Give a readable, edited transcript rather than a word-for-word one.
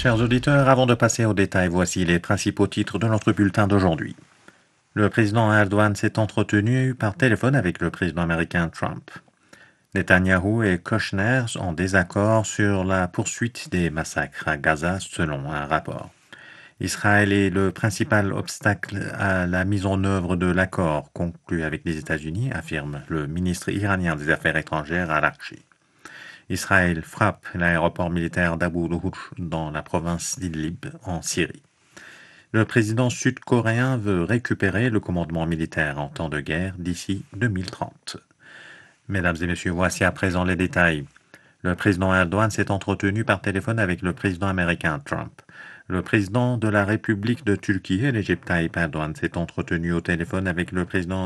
Chers auditeurs, avant de passer aux détails, voici les principaux titres de notre bulletin d'aujourd'hui. Le président Erdogan s'est entretenu par téléphone avec le président américain Trump. Netanyahou et Kushner sont en désaccord sur la poursuite des massacres à Gaza selon un rapport. Israël est le principal obstacle à la mise en œuvre de l'accord conclu avec les États-Unis, affirme le ministre iranien des Affaires étrangères Araghchi. Israël frappe l'aéroport militaire d'Abu Ghrouch dans la province d'Idlib en Syrie. Le président sud-coréen veut récupérer le commandement militaire en temps de guerre d'ici 2030. Mesdames et messieurs, voici à présent les détails. Le président Erdogan s'est entretenu par téléphone avec le président américain Trump. Le président de la République de Turquie, Recep Tayyip Erdogan, s'est entretenu au téléphone avec le président